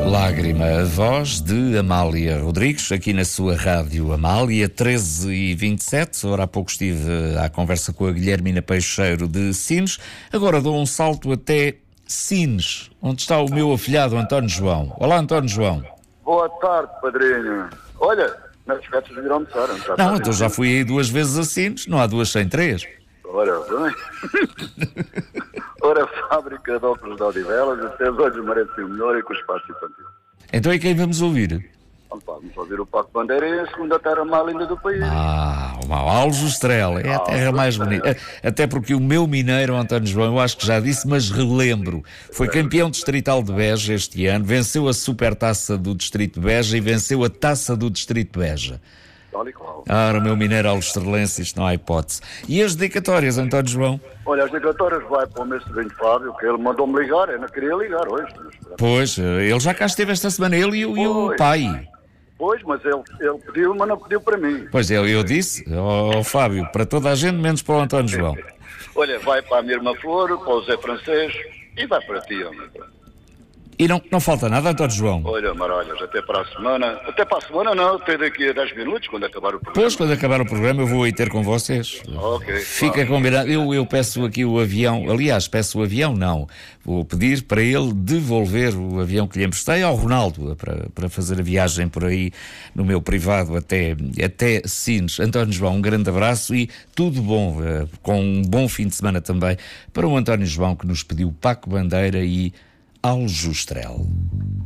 Lágrima, a voz de Amália Rodrigues, aqui na sua rádio Amália, 13h27. Ora, há pouco estive à conversa com a Guilhermina Peixeiro de Sines. Agora dou um salto até Sines, onde está o meu afilhado António João. Olá, António João. Boa tarde, padrinho. Olha, nas festas virão almoçar. Não, então já fui aí 2 vezes a Sines, não há 2 sem 3. Ora, bem. Ora, fábrica de óculos de Odivelas, até os olhos merecem o melhor e com o espaço infantil. Então e quem vamos ouvir? Vamos ouvir o Paco Bandeira e a segunda terra mais linda do país. O Aljustrel é a terra mais bonita. Até porque o meu mineiro, António João, eu acho que já disse, mas relembro, foi campeão distrital de Beja este ano, venceu a Supertaça do Distrito de Beja e venceu a Taça do Distrito de Beja. Ora, meu mineiro aljustralense, isto não há hipótese. E as dedicatórias, António João? Olha, as dedicatórias vai para o meu sobrinho Fábio, que ele mandou-me ligar, eu não queria ligar hoje. Pois, ele já cá esteve esta semana, ele e o pai. Pois, mas ele pediu, mas não pediu para mim. Pois, eu disse, Fábio, para toda a gente, menos para o António João. Olha, vai para a minha irmã Flor, para o Zé Francês e vai para ti, homem. E não falta nada, António João? Olha, Maralhas, até para a semana. Até para a semana não, até daqui a 10 minutos, quando acabar o programa. Pois, quando acabar o programa eu vou aí ter com vocês. Ok. Fica combinado. Eu peço aqui o avião, aliás, peço o avião não. Vou pedir para ele devolver o avião que lhe emprestei ao Ronaldo, para fazer a viagem por aí no meu privado até Sines. António João, um grande abraço e tudo bom, com um bom fim de semana também para o António João, que nos pediu Paco Bandeira e Aljustrel.